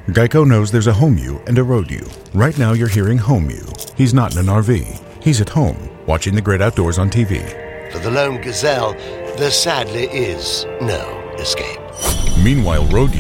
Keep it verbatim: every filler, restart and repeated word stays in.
Geico knows there's a home you and a road you. Right now you're hearing home you. He's not in an R V. He's at home, watching the great outdoors on T V. For the lone gazelle, there sadly is no escape. Meanwhile, road